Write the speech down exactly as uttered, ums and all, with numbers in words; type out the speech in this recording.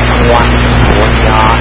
ทั้งวันทั้งวันยา